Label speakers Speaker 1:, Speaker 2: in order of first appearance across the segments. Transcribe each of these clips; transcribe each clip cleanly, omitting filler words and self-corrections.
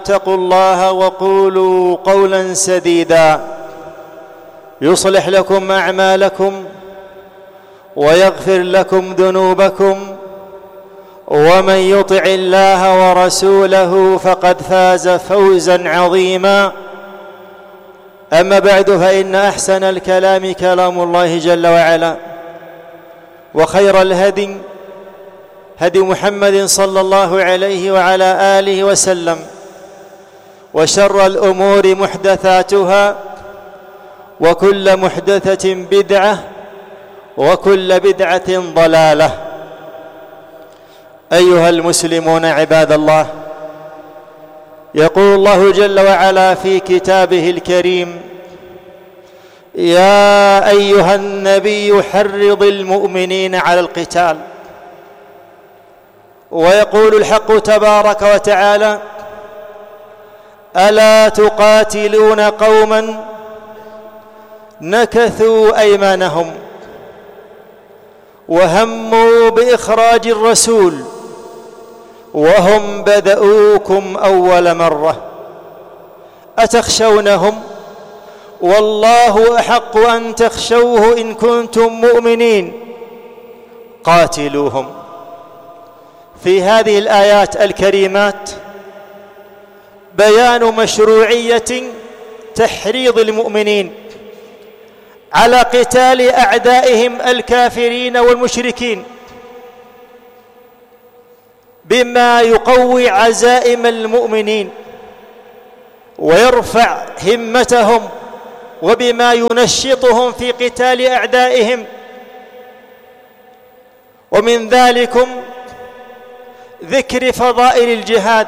Speaker 1: اتقوا الله وقولوا قولا سديدا يصلح لكم أعمالكم ويغفر لكم ذنوبكم، ومن يطع الله ورسوله فقد فاز فوزا عظيما. أما بعد، فإن أحسن الكلام كلام الله جل وعلا، وخير الهدي هدي محمد صلى الله عليه وعلى آله وسلم، وشر الأمور محدثاتها، وكل محدثة بدعة، وكل بدعة ضلالة. أيها المسلمون عباد الله، يقول الله جل وعلا في كتابه الكريم: يا أيها النبي حرض المؤمنين على القتال. ويقول الحق تبارك وتعالى: ألا تقاتلون قوما نكثوا أيمانهم وهموا بإخراج الرسول وهم بدؤوكم أول مرة أتخشونهم والله أحق أن تخشوه إن كنتم مؤمنين قاتلوهم. في هذه الآيات الكريمات بيان مشروعية تحريض المؤمنين على قتال أعدائهم الكافرين والمشركين، بما يقوي عزائم المؤمنين ويرفع همتهم، وبما ينشطهم في قتال أعدائهم. ومن ذلكم ذكر فضائل الجهاد،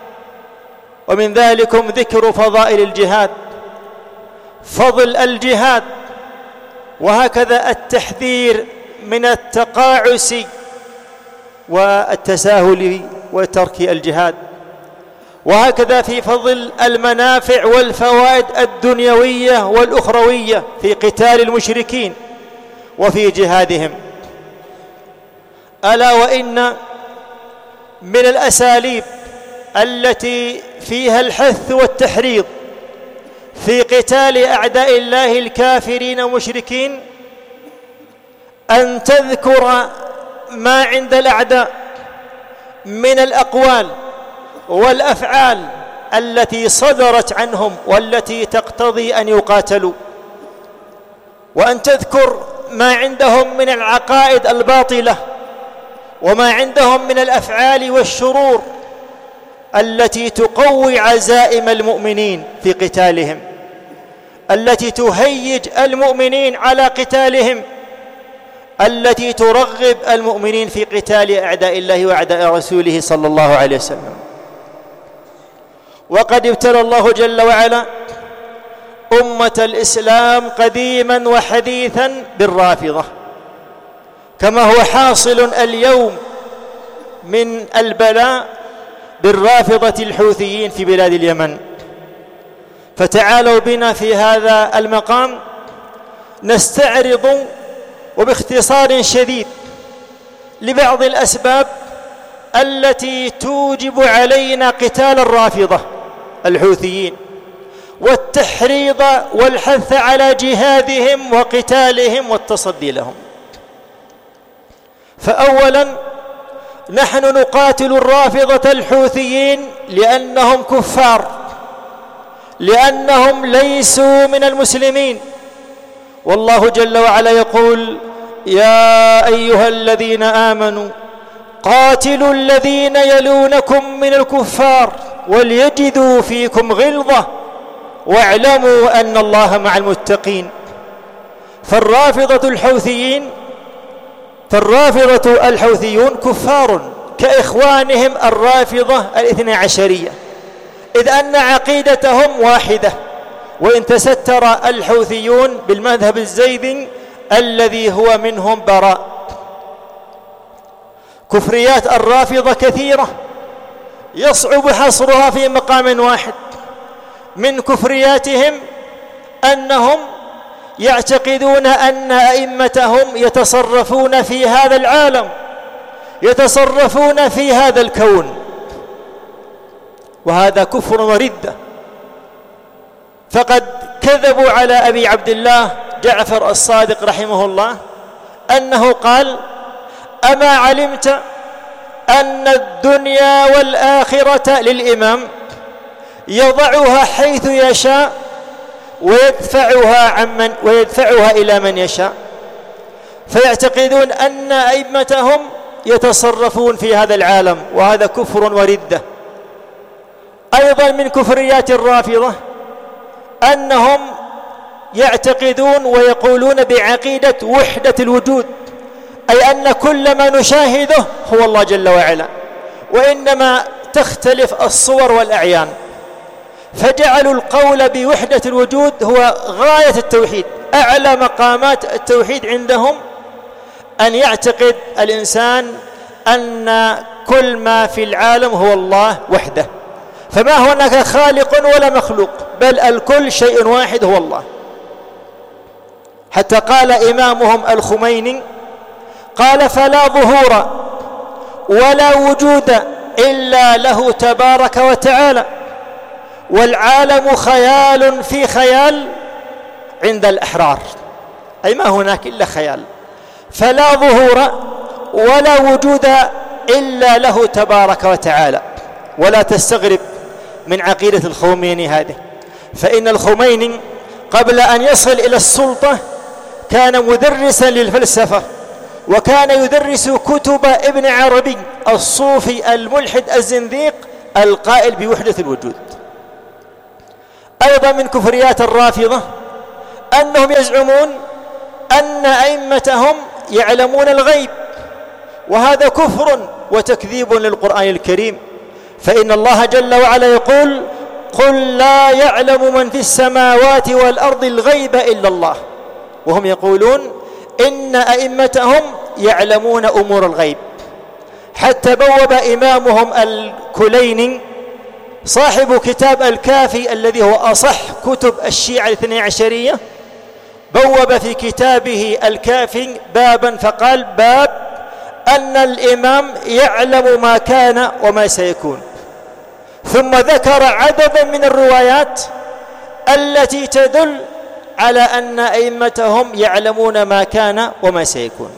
Speaker 1: فضل الجهاد، وهكذا التحذير من التقاعس والتساهل وترك الجهاد، وهكذا في فضل المنافع والفوائد الدنيوية والأخروية في قتال المشركين وفي جهادهم. ألا وإن من الأساليب التي فيها الحث والتحريض في قتال أعداء الله الكافرين والمشركين أن تذكر ما عند الأعداء من الأقوال والأفعال التي صدرت عنهم والتي تقتضي أن يقاتلوا، وأن تذكر ما عندهم من العقائد الباطلة، وما عندهم من الأفعال والشرور التي تقوي عزائم المؤمنين في قتالهم، التي تهيج المؤمنين على قتالهم، التي ترغب المؤمنين في قتال أعداء الله وأعداء رسوله صلى الله عليه وسلم. وقد ابتلى الله جل وعلا أمة الإسلام قديما وحديثا بالرافضة، كما هو حاصل اليوم من البلاء بالرافضة الحوثيين في بلاد اليمن. فتعالوا بنا في هذا المقام نستعرض وباختصار شديد لبعض الأسباب التي توجب علينا قتال الرافضة الحوثيين، والتحريض والحث على جهادهم وقتالهم والتصدي لهم. فأولا، نحن نقاتل الرافضة الحوثيين لأنهم كفار، لأنهم ليسوا من المسلمين. والله جل وعلا يقول: يا أيها الذين آمنوا قاتلوا الذين يلونكم من الكفار وليجدوا فيكم غلظة واعلموا أن الله مع المتقين. فالرافضة الحوثيون كفار كإخوانهم الرافضة الاثنى عشرية، إذ أن عقيدتهم واحدة، وإن تستر الحوثيون بالمذهب الزيدي الذي هو منهم براء. كفريات الرافضة كثيرة يصعب حصرها في مقام واحد. من كفرياتهم أنهم يعتقدون أن أئمتهم يتصرفون في هذا العالم، يتصرفون في هذا الكون، وهذا كفر وردة. فقد كذبوا على أبي عبد الله جعفر الصادق رحمه الله أنه قال: أما علمت أن الدنيا والآخرة للإمام يضعها حيث يشاء ويدفعها إلى من يشاء. فيعتقدون أن أئمتهم يتصرفون في هذا العالم، وهذا كفر وردة. أيضا من كفريات الرافضة أنهم يعتقدون ويقولون بعقيدة وحدة الوجود، أي أن كل ما نشاهده هو الله جل وعلا، وإنما تختلف الصور والأعيان. فجعلوا القول بوحدة الوجود هو غاية التوحيد، أعلى مقامات التوحيد عندهم، أن يعتقد الإنسان أن كل ما في العالم هو الله وحده، فما هناك خالق ولا مخلوق، بل الكل شيء واحد هو الله. حتى قال إمامهم الخميني قال: فلا ظهور ولا وجود إلا له تبارك وتعالى، والعالم خيال في خيال عند الأحرار، أي ما هناك إلا خيال. فلا ظهور ولا وجود إلا له تبارك وتعالى. ولا تستغرب من عقيدة الخميني هذه، فإن الخميني قبل أن يصل إلى السلطة كان مدرسا للفلسفة، وكان يدرس كتب ابن عربي الصوفي الملحد الزنديق القائل بوحدة الوجود. أيضا من كفريات الرافضة أنهم يزعمون أن أئمتهم يعلمون الغيب، وهذا كفر وتكذيب للقرآن الكريم. فإن الله جل وعلا يقول: قل لا يعلم من في السماوات والأرض الغيب إلا الله، وهم يقولون إن أئمتهم يعلمون أمور الغيب. حتى بوب إمامهم الكليني صاحب كتاب الكافي الذي هو أصح كتب الشيعة الاثني عشرية، بوب في كتابه الكافي بابا فقال: باب أن الإمام يعلم ما كان وما سيكون. ثم ذكر عددا من الروايات التي تدل على أن أئمتهم يعلمون ما كان وما سيكون.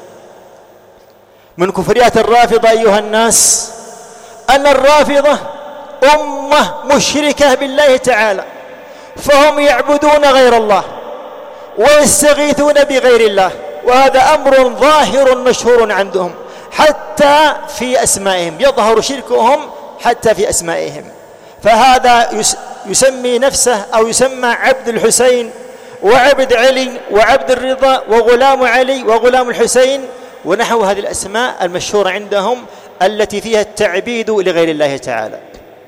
Speaker 1: من كفريات الرافضة أيها الناس أن الرافضة أمة مشركة بالله تعالى، فهم يعبدون غير الله ويستغيثون بغير الله، وهذا أمر ظاهر مشهور عندهم، حتى في أسمائهم يظهر شركهم حتى في أسمائهم. فهذا يسمي نفسه أو يسمى عبد الحسين وعبد علي وعبد الرضا وغلام علي وغلام الحسين ونحو هذه الأسماء المشهورة عندهم التي فيها التعبيد لغير الله تعالى.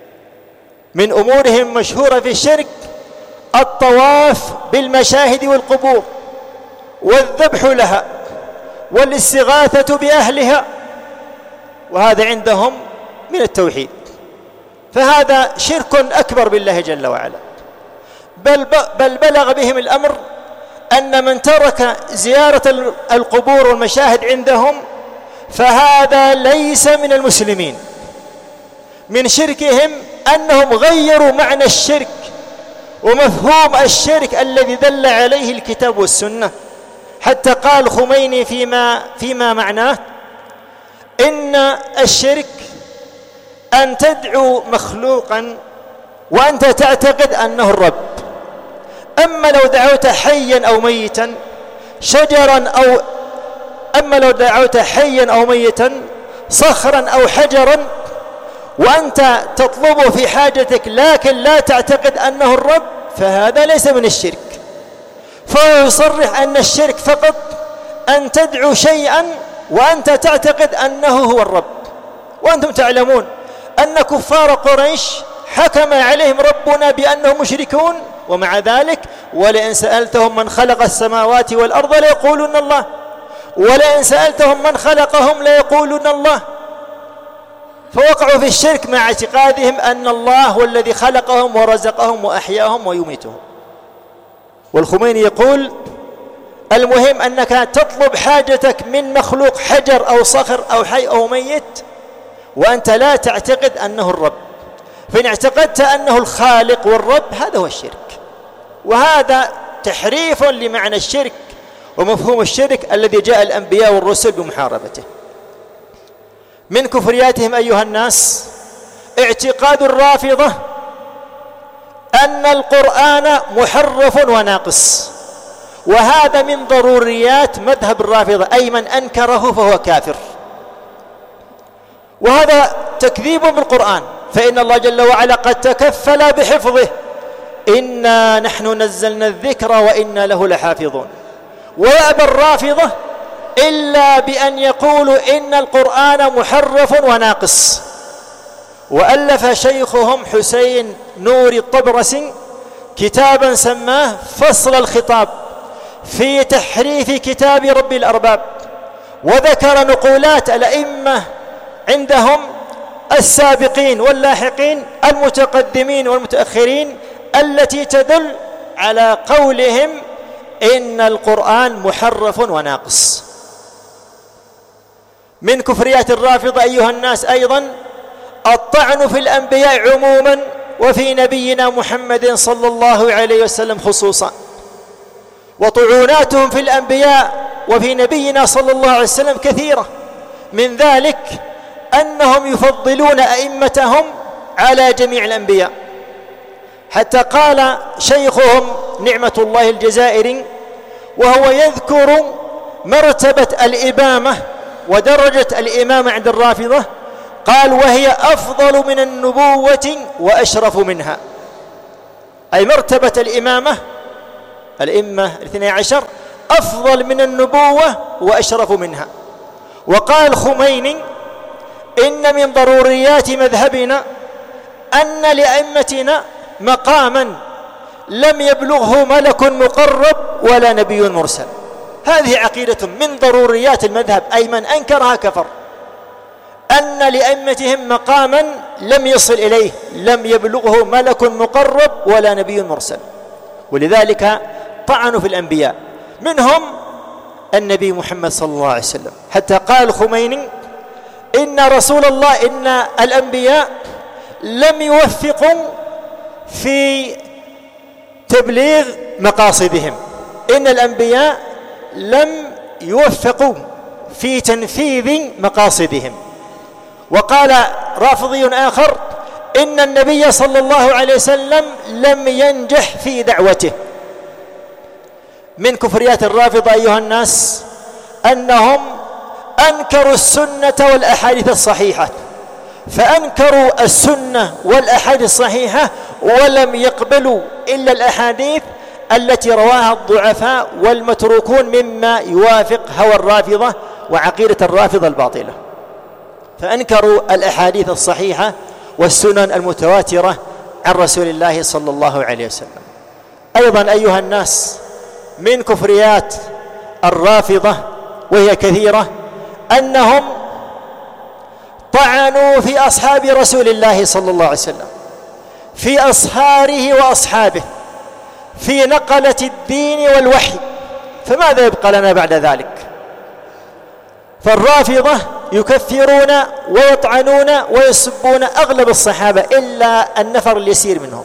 Speaker 1: من أمورهم مشهورة في الشرك الطواف بالمشاهد والقبور والذبح لها والاستغاثة بأهلها، وهذا عندهم من التوحيد. فهذا شرك أكبر بالله جل وعلا. بل بلغ بهم الأمر أن من ترك زيارة القبور والمشاهد عندهم فهذا ليس من المسلمين. من شركهم أنهم غيروا معنى الشرك ومفهوم الشرك الذي دل عليه الكتاب والسنة. حتى قال خميني فيما معناه: إن الشرك أن تدعو مخلوقا وأنت تعتقد أنه الرب. أما لو دعوت حيا أو ميتا صخرا أو حجرا وأنت تطلبه في حاجتك لكن لا تعتقد أنه الرب، فهذا ليس من الشرك. فهو يصرح أن الشرك فقط أن تدعو شيئا وأنت تعتقد أنه هو الرب. وأنتم تعلمون أن كفار قريش حكم عليهم ربنا بأنهم مشركون، ومع ذلك ولئن سألتهم من خلق السماوات والأرض ليقولون الله، ولئن سألتهم من خلقهم ليقولون الله. فوقعوا في الشرك مع اعتقادهم أن الله هو الذي خلقهم ورزقهم وأحياهم ويميتهم. والخميني يقول: المهم أنك تطلب حاجتك من مخلوق حجر أو صخر أو حي أو ميت وأنت لا تعتقد أنه الرب. فإن اعتقدت أنه الخالق والرب هذا هو الشرك، وهذا تحريف لمعنى الشرك ومفهوم الشرك الذي جاء الأنبياء والرسل بمحاربته. من كفرياتهم أيها الناس اعتقاد الرافضة أن القرآن محرف وناقص، وهذا من ضروريات مذهب الرافضة، أي من أنكره فهو كافر، وهذا تكذيب بالقرآن، فإن الله جل وعلا قد تكفل بحفظه، إنا نحن نزلنا الذكر وإنا له لحافظون. ويأبى الرافضة إلا بأن يقولوا إن القرآن محرف وناقص. وألف شيخهم حسين نور الطبرسي كتابا سماه فصل الخطاب في تحريف كتاب رب الأرباب، وذكر نقولات الأئمة عندهم السابقين واللاحقين المتقدمين والمتأخرين التي تدل على قولهم إن القرآن محرف وناقص. من كفريات الرافضة أيها الناس أيضا الطعن في الأنبياء عموما وفي نبينا محمد صلى الله عليه وسلم خصوصا. وطعوناتهم في الأنبياء وفي نبينا صلى الله عليه وسلم كثيرة، من ذلك أنهم يفضلون أئمتهم على جميع الأنبياء، حتى قال شيخهم نعمة الله الجزائري وهو يذكر مرتبة الإمامة ودرجة الإمامة عند الرافضة، قال وهي أفضل من النبوة وأشرف منها، أي مرتبة الإمامة الإمة 12 أفضل من النبوة وأشرف منها. وقال خميني إن من ضروريات مذهبنا أن لأئمتنا مقاما لم يبلغه ملك مقرب ولا نبي مرسل. هذه عقيدة من ضروريات المذهب، أي من أنكرها كفر، أن لأئمتهم مقاما لم يصل إليه، لم يبلغه ملك مقرب ولا نبي مرسل، ولذلك طعنوا في الأنبياء، منهم النبي محمد صلى الله عليه وسلم، حتى قال خميني إن رسول الله إن الأنبياء لم يوفقوا في تبليغ مقاصدهم، إن الأنبياء لم يوفقوا في تنفيذ مقاصدهم. وقال رافضي آخر إن النبي صلى الله عليه وسلم لم ينجح في دعوته. من كفريات الرافضة أيها الناس أنهم أنكروا السنة والأحاديث الصحيحة، فأنكروا السنة والأحاديث الصحيحة ولم يقبلوا إلا الأحاديث التي رواها الضعفاء والمتروكون مما يوافق هوى الرافضة وعقيدة الرافضة الباطلة، فأنكروا الأحاديث الصحيحة والسنن المتواترة عن رسول الله صلى الله عليه وسلم. أيضا أيها الناس من كفريات الرافضة وهي كثيرة أنهم طعنوا في أصحاب رسول الله صلى الله عليه وسلم، في أصهاره وأصحابه، في نقلة الدين والوحي، فماذا يبقى لنا بعد ذلك؟ فالرافضة يكفرون ويطعنون ويسبون أغلب الصحابة إلا النفر اليسير منهم.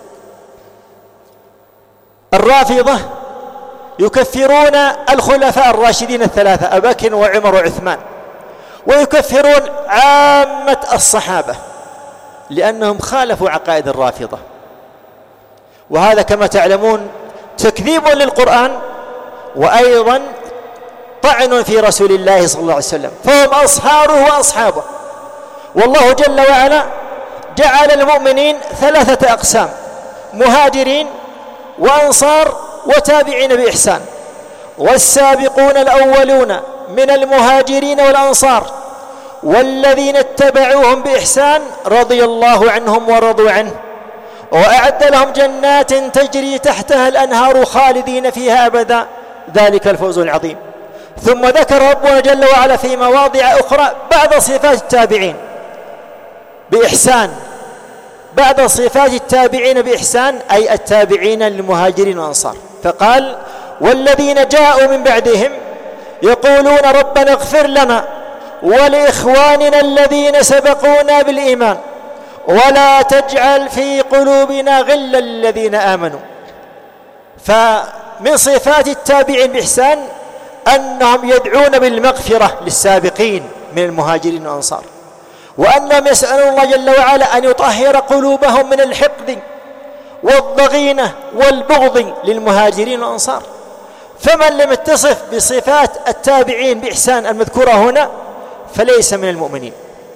Speaker 1: الرافضة يكفرون الخلفاء الراشدين الثلاثة أبا بكر وعمر وعثمان، ويكفرون عامة الصحابة لأنهم خالفوا عقائد الرافضة، وهذا كما تعلمون تكذيب للقرآن وأيضا طعن في رسول الله صلى الله عليه وسلم، فهم أصهاره وأصحابه. والله جل وعلا جعل المؤمنين ثلاثة أقسام: مهاجرين وأنصار وتابعين بإحسان. والسابقون الأولون من المهاجرين والأنصار والذين اتبعوهم بإحسان رضي الله عنهم ورضوا عنه وأعد لهم جنات تجري تحتها الأنهار خالدين فيها أبدا ذلك الفوز العظيم. ثم ذكر ربنا جل وعلا في مواضع أخرى بعض صفات التابعين بإحسان، بعض صفات التابعين بإحسان أي التابعين للمهاجرين والأنصار، فقال: والذين جاءوا من بعدهم يقولون ربنا اغفر لنا ولإخواننا الذين سبقونا بالإيمان ولا تجعل في قلوبنا غلا للذين آمنوا. فمن صفات التابعين بإحسان أنهم يدعون بالمغفرة للسابقين من المهاجرين والأنصار، وأنهم يسألون الله جل وعلا أن يطهر قلوبهم من الحقد والضغينة والبغض للمهاجرين والأنصار. فمن لم يتصف بصفات التابعين بإحسان المذكورة هنا فليس من المؤمنين.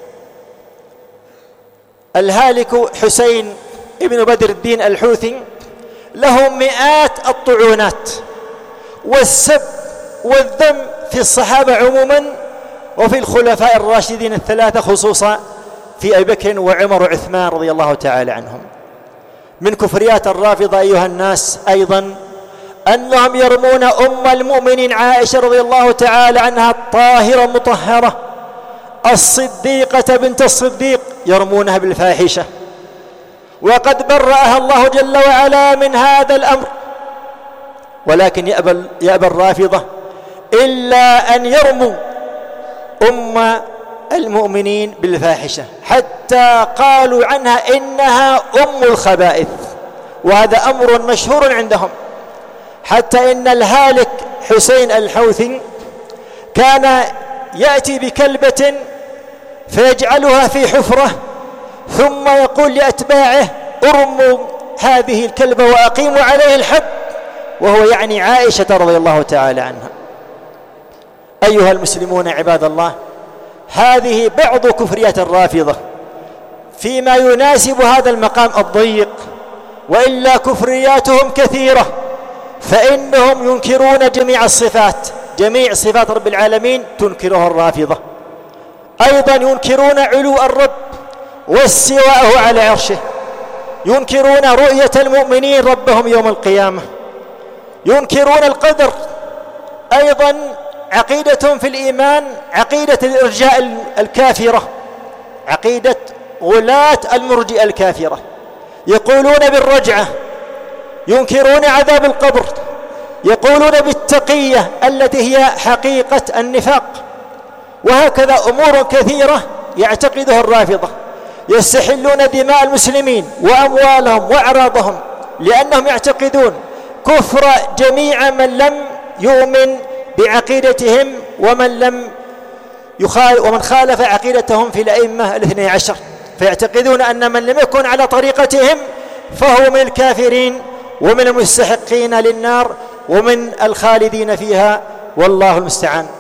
Speaker 1: الهالك حسين ابن بدر الدين الحوثي له مئات الطعونات والسب والذم في الصحابة عموما وفي الخلفاء الراشدين الثلاثة خصوصا في أبي بكر وعمر وعثمان رضي الله تعالى عنهم. من كفريات الرافضة أيها الناس أيضا أنهم يرمون أم المؤمنين عائشة رضي الله تعالى عنها الطاهرة المطهرة الصديقة بنت الصديق، يرمونها بالفاحشة، وقد برأها الله جل وعلا من هذا الأمر، ولكن يأبى الرافضة إلا أن يرموا أم المؤمنين بالفاحشة، حتى قالوا عنها إنها أم الخبائث، وهذا أمر مشهور عندهم. حتى إن الهالك حسين الحوثي كان يأتي بكلبة فيجعلها في حفرة ثم يقول لأتباعه ارموا هذه الكلبة وأقيموا عليه الحد، وهو يعني عائشة رضي الله تعالى عنها. أيها المسلمون عباد الله، هذه بعض كفريات الرافضة فيما يناسب هذا المقام الضيق، وإلا كفرياتهم كثيرة، فإنهم ينكرون جميع الصفات، جميع صفات رب العالمين تنكرها الرافضة. أيضا ينكرون علو الرب واستواءه على عرشه، ينكرون رؤية المؤمنين ربهم يوم القيامة، ينكرون القدر. أيضا عقيدتهم في الإيمان عقيدة الإرجاء الكافرة، عقيدة غلاة المرجئة الكافرة، يقولون بالرجعة، ينكرون عذاب القبر، يقولون بالتقية التي هي حقيقة النفاق، وهكذا أمور كثيرة يعتقدها الرافضة. يستحلون دماء المسلمين وأموالهم وأعراضهم، لأنهم يعتقدون كفر جميع من لم يؤمن بعقيدتهم ومن خالف عقيدتهم في الأئمة 12، فيعتقدون أن من لم يكن على طريقتهم فهو من الكافرين ومن المستحقين للنار ومن الخالدين فيها، والله المستعان.